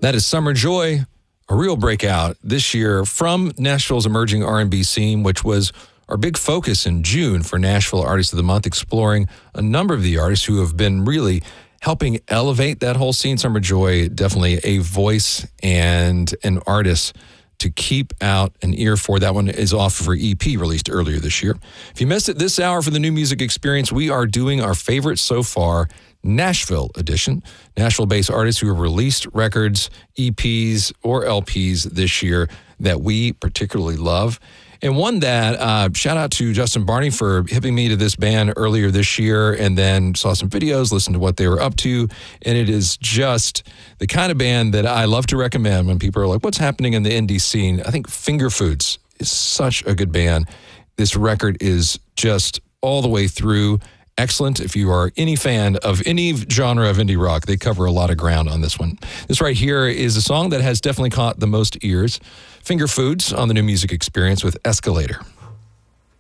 That is Summer Joy, a real breakout this year from Nashville's emerging R&B scene, which was our big focus in June for Nashville Artist of the Month, exploring a number of the artists who have been really helping elevate that whole scene. Summer Joy, definitely a voice and an artist to keep out an ear for. That one is off for EP released earlier this year. If you missed it this hour for the New Music Experience, we are doing our favorite so far Nashville edition. Nashville-based artists who have released records, EPs, or LPs this year that we particularly love. And one that, shout out to Justin Barney for hipping me to this band earlier this year, and then saw some videos, listened to what they were up to. And it is just the kind of band that I love to recommend when people are like, what's happening in the indie scene? I think Finger Foods is such a good band. This record is just all the way through excellent. If you are any fan of any genre of indie rock, they cover a lot of ground on this one. This right here is a song that has definitely caught the most ears. Finger Foods on the New Music Experience with Escalator.